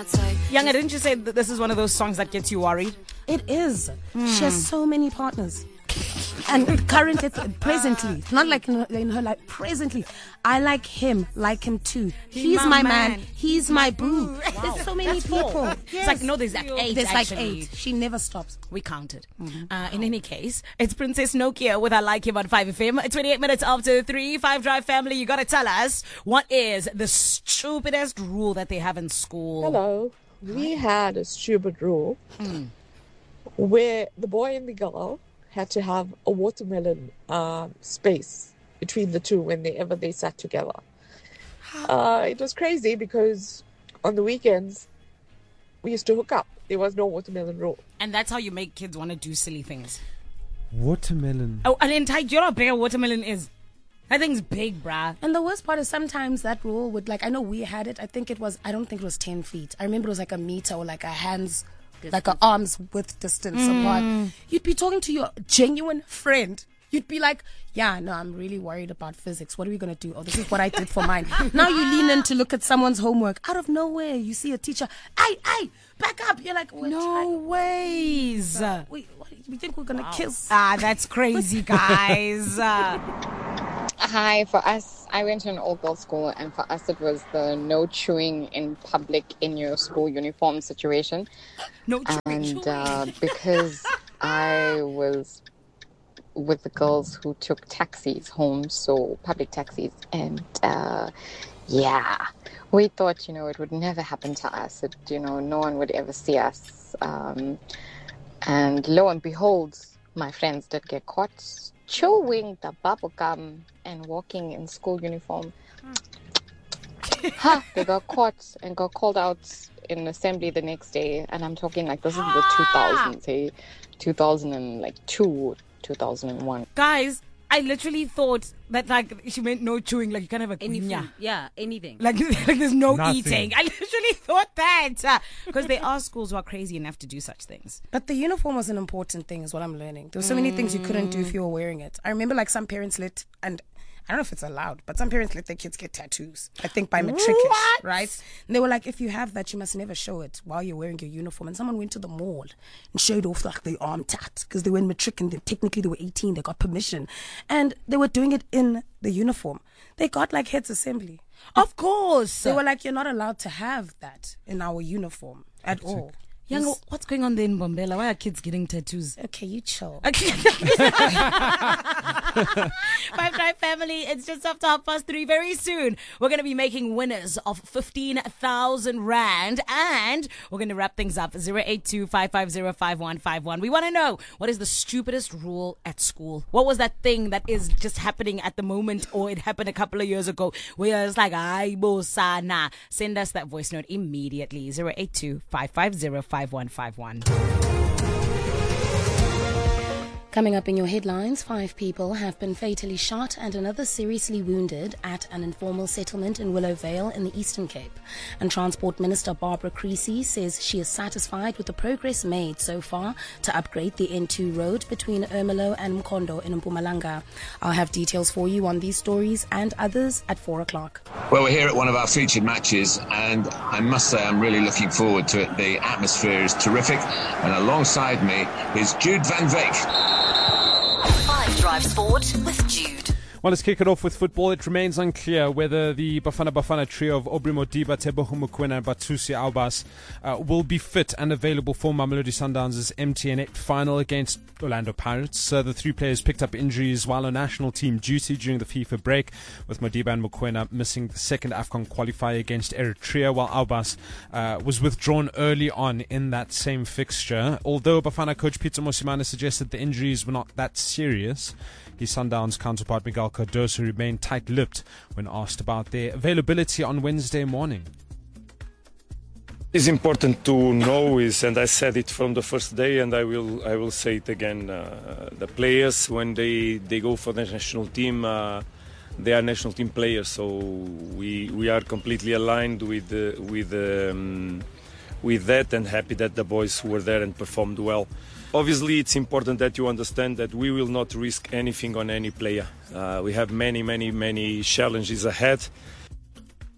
Younger, didn't you say that this is one of those songs that gets you worried? It is. She has so many partners. And currently, presently, not like in her life, presently, I like him too. He's my man. He's my boo. Wow. There's so many people. Yes. It's like, no, there's like 8. There's actually. like 8. She never stops. We counted. In any case, it's Princess Nokia with I Like Him on 5FM. 28 minutes after 3. 5 Drive family, you gotta tell us, what is the stupidest rule that they have in school? Hello. We had a stupid rule where the boy and the girl had to have a watermelon space between the two whenever they sat together. It was crazy because on the weekends, we used to hook up. There was no watermelon rule. And that's how you make kids want to do silly things. Watermelon. Oh, an entire, do you know how big a watermelon is? That thing's big, bruh. And the worst part is sometimes that rule would, like, I know we had it. I don't think it was 10 feet. I remember it was like a meter or like a hand's, like an arm's width distance apart. You'd be talking to your genuine friend. You'd be like, yeah, no, I'm really worried about physics. What are we going to do? Oh, this is what I did for mine. Now you lean in to look at someone's homework. Out of nowhere, you see a teacher. Hey, back up. You're like, no ways. We think we're going to kiss. That's crazy, guys. Hi, for us, I went to an all-girls school, and for us it was the no chewing in public in your school uniform situation. No chewing. And because I was with the girls who took taxis home, so public taxis, and we thought, it would never happen to us. No one would ever see us. And lo and behold, my friends did get caught chewing the bubble gum and walking in school uniform. They got caught and got called out in assembly the next day. And I'm talking like this is the 2000s, 2002, 2001. Guys, I literally thought that like she meant no chewing, like you can't have a anything. Yeah, anything. Like there's no Nothing. eating. I literally thought that because there are schools who are crazy enough to do such things. But the uniform was an important thing, is what I'm learning. There were so many things you couldn't do if you were wearing it. I remember like some parents and I don't know if it's allowed, but some parents let their kids get tattoos. I think by matricish, right? And they were like, if you have that, you must never show it while you're wearing your uniform. And someone went to the mall and showed off like their arm tat because they were in matric and technically they were 18. They got permission. And they were doing it in the uniform. They got like heads assembly. Of course. They were like, you're not allowed to have that in our uniform at all. Young, what's going on there in Bombela? Why are kids getting tattoos? Okay, you chill. Okay. 5 Drive family, it's just after 3:30. Very soon, we're going to be making winners of 15,000 Rand. And we're going to wrap things up. 082-550-5151. We want to know, what is the stupidest rule at school? What was that thing that is just happening at the moment, or it happened a couple of years ago, where it's like, ay, bosana. Send us that voice note immediately. 082-550-5151. Coming up in your headlines, 5 people have been fatally shot and another seriously wounded at an informal settlement in Willow Vale in the Eastern Cape. And Transport Minister Barbara Creasy says she is satisfied with the progress made so far to upgrade the N2 road between Ermelo and Mkondo in Mpumalanga. I'll have details for you on these stories and others at 4 o'clock. Well, we're here at one of our featured matches, and I must say I'm really looking forward to it. The atmosphere is terrific, and alongside me is Jude van Veek. 5 Drive Sport with Jude. Well, let's kick it off with football. It remains unclear whether the Bafana trio of Aubrey Modiba, Teboho Mokoena and Batsusi Aubas will be fit and available for Mamelodi Sundowns' MTN 8 final against Orlando Pirates. The 3 players picked up injuries while on national team duty during the FIFA break, with Modiba and Mokoena missing the second AFCON qualifier against Eritrea, while Aubas was withdrawn early on in that same fixture. Although Bafana coach Peter Mosimane suggested the injuries were not that serious, his Sundowns counterpart Miguel Cardoso remained tight-lipped when asked about their availability on Wednesday morning. It's important to know is, and I said it from the first day, and I will say it again. The players, when they go for the national team, they are national team players. So we are completely aligned with that, and happy that the boys were there and performed well. Obviously, it's important that you understand that we will not risk anything on any player. We have many challenges ahead.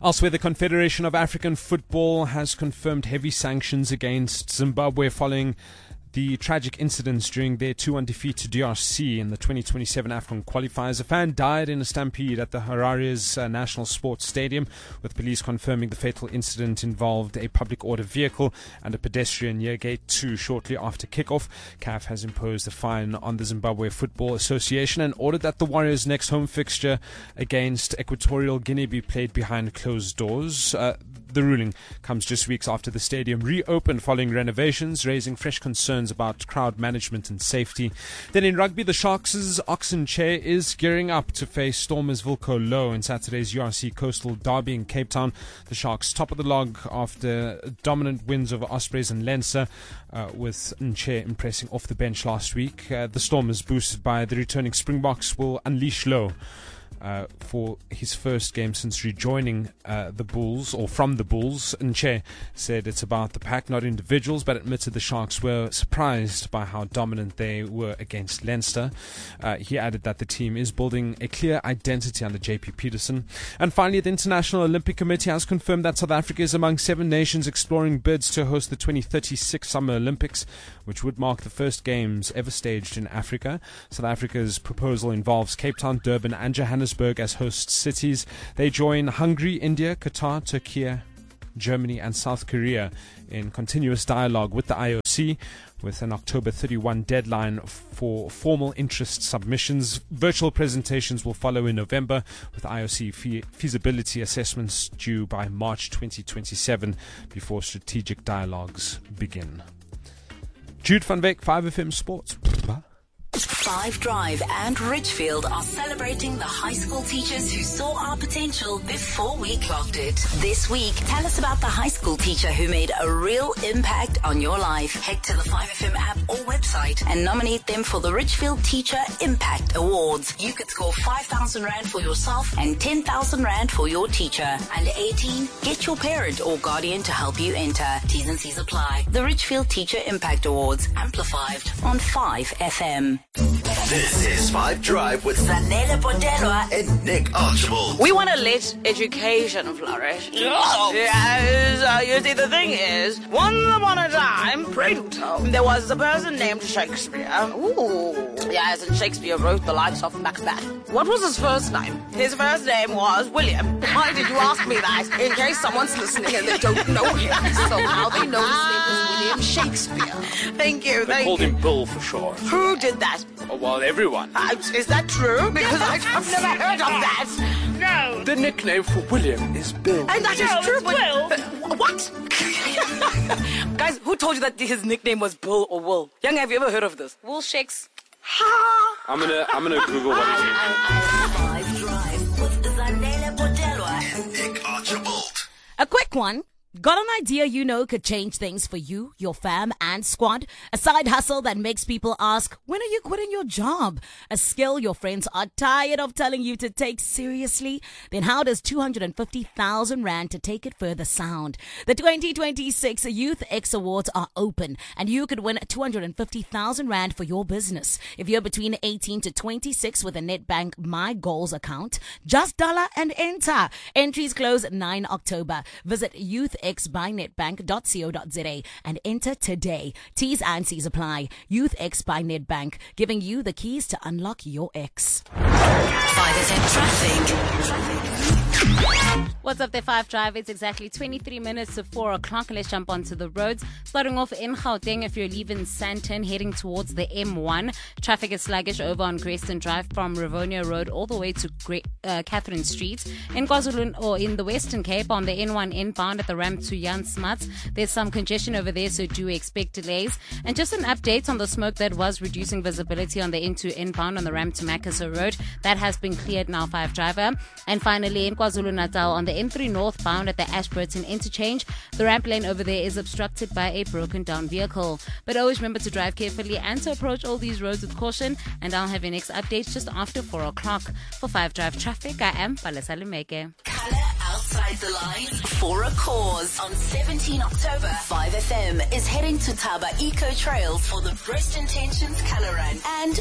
Elsewhere, the Confederation of African Football has confirmed heavy sanctions against Zimbabwe following the tragic incidents during their 2-1 defeat to DRC in the 2027 AFCON qualifiers. A fan died in a stampede at the Harare's National Sports Stadium, with police confirming the fatal incident involved a public order vehicle and a pedestrian near Gate 2 shortly after kickoff. CAF has imposed a fine on the Zimbabwe Football Association and ordered that the Warriors' next home fixture against Equatorial Guinea be played behind closed doors. The ruling comes just weeks after the stadium reopened following renovations, raising fresh concerns about crowd management and safety. Then in rugby, the Sharks' Oxenchair is gearing up to face Stormers Vulco-Low in Saturday's URC Coastal Derby in Cape Town. The Sharks top of the log after dominant wins over Ospreys and Leinster, with Nche impressing off the bench last week. The Stormers, boosted by the returning Springboks, will unleash Low for his first game since rejoining the Bulls, or from the Bulls. Nche said it's about the pack, not individuals, but admitted the Sharks were surprised by how dominant they were against Leinster. He added that the team is building a clear identity under JP Peterson. And finally, the International Olympic Committee has confirmed that South Africa is among 7 nations exploring bids to host the 2036 Summer Olympics, which would mark the first games ever staged in Africa. South Africa's proposal involves Cape Town, Durban and Johannesburg as host cities. They join Hungary, India, Qatar, Turkey, Germany and South Korea in continuous dialogue with the IOC, with an October 31 deadline for formal interest submissions. Virtual presentations will follow in November, with IOC feasibility assessments due by March 2027 before strategic dialogues begin. Jude van Wyk, 5FM Sports. 5 Drive and Ridgefield are celebrating the high school teachers who saw our potential before we clocked it. This week, tell us about the high school teacher who made a real impact on your life. Head to the 5FM app or website and nominate them for the Ridgefield Teacher Impact Awards. You could score 5,000 Rand for yourself and 10,000 Rand for your teacher. Under 18, get your parent or guardian to help you enter. T's and C's apply. The Ridgefield Teacher Impact Awards, amplified on 5FM. This is 5 Drive with Zanele Podelwa and Nick Archibald. We want to let education flourish. Yes. You see, the thing is, once upon a time, pray to tell, there was a person named Shakespeare. Ooh. Yes, and Shakespeare wrote the likes of Macbeth. What was his first name? His first name was William. Why did you ask me that? In case someone's listening and they don't know him. So now they know his name was William Shakespeare. Thank you. They called him Bill for short. Who did that? Oh, well, everyone. Is that true? Because I've never heard of that. No. The nickname for William is Bill. And that is true, but what? Guys, who told you that his nickname was Bill or Will? Young, have you ever heard of this? Will Shakes. I'm gonna Google what it is. 5 Drive with Zanele Podelwa and Nick Archibald. A quick one. Got an idea you know could change things for you, your fam, and squad? A side hustle that makes people ask, when are you quitting your job? A skill your friends are tired of telling you to take seriously? Then how does 250,000 Rand to take it further sound? The 2026 Youth X Awards are open, and you could win 250,000 Rand for your business. If you're between 18 to 26 with a Nedbank My Goals account, just dollar and enter. Entries close 9 October. Visit youthxbynetbank.co.za and enter today. T's and C's apply. Youth X by Nedbank, giving you the keys to unlock your X. 5FM Traffic. What's up there, 5 Drive? It's exactly 23 minutes to 4 o'clock. Let's jump onto the roads. Starting off in Gauteng, if you're leaving Sandton, heading towards the M1. Traffic is sluggish over on Grayston Drive from Rivonia Road all the way to Catherine Street. In KwaZulu, or in the Western Cape, on the N1 inbound at the ramp to Jan Smuts, there's some congestion over there, so do expect delays. And just an update on the smoke that was reducing visibility on the N2 inbound on the ramp to Makassar Road. That has been cleared now, 5 Driver. And finally, in KwaZulu-Natal, on the N3 northbound at the Ashburton interchange, the ramp lane over there is obstructed by a broken down vehicle. But always remember to drive carefully and to approach all these roads with caution. And I'll have your next updates just after 4 o'clock. For 5 Drive Traffic, I am Palesa Limeke. Color outside the lines for a cause. On 17 October, 5FM is heading to Taba Eco Trails for the Breast Intentions Color Run. And